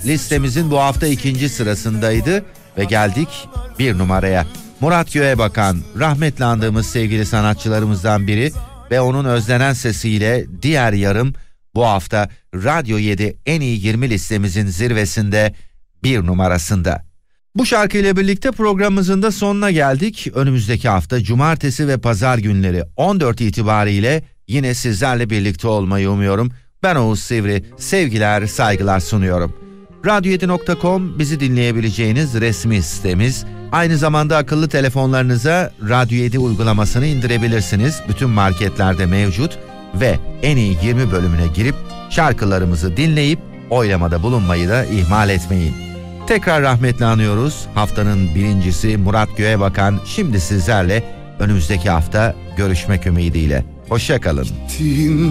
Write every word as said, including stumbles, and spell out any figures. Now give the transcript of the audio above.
listemizin bu hafta ikinci sırasındaydı ve geldik bir numaraya. Murat Göğebakan, rahmetli andığımız sevgili sanatçılarımızdan biri ve onun özlenen sesiyle diğer yarım bu hafta Radyo yedi en iyi yirmi listemizin zirvesinde bir numarasında. Bu şarkıyla birlikte programımızın da sonuna geldik. Önümüzdeki hafta cumartesi ve pazar günleri on dört itibariyle yine sizlerle birlikte olmayı umuyorum. Ben Oğuz Sivri, sevgiler, saygılar sunuyorum. radyo yedi nokta com bizi dinleyebileceğiniz resmi sitemiz. Aynı zamanda akıllı telefonlarınıza Radyo yedi uygulamasını indirebilirsiniz. Bütün marketlerde mevcut ve en iyi yirmi bölümüne girip şarkılarımızı dinleyip oylamada bulunmayı da ihmal etmeyin. Tekrar rahmetle anıyoruz. Haftanın birincisi Murat Göğebakan şimdi sizlerle önümüzdeki hafta görüşmek ümidiyle. Hoşça kalın.